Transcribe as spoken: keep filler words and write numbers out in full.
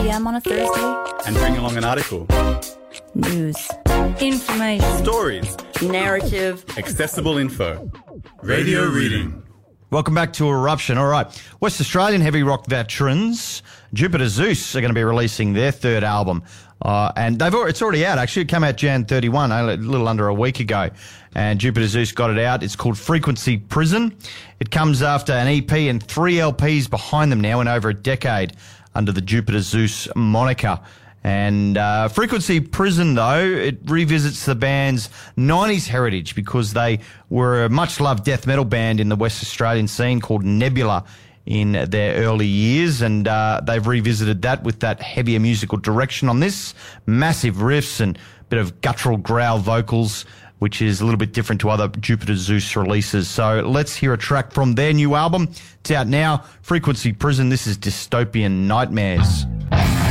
p.m. on a Thursday. And bring along an article. News. Information. Stories. Narrative. Accessible info. Radio Reading. Welcome back to Eruption. All right. West Australian heavy rock veterans Jupiter Zeus are going to be releasing their third album. Uh, and they've already, it's already out, actually. It came out January thirty-first, a little under a week ago. And Jupiter Zeus got it out. It's called Frequency Prison. It comes after an E P and three L Ps behind them now in over a decade under the Jupiter Zeus moniker. And uh, Frequency Prison, though, it revisits the band's nineties heritage because they were a much-loved death metal band in the West Australian scene called Nebula in their early years, and uh, they've revisited that with that heavier musical direction on this. Massive riffs and a bit of guttural growl vocals, which is a little bit different to other Jupiter Zeus releases. So let's hear a track from their new album. It's out now, Frequency Prison. This is Dystopian Nightmares.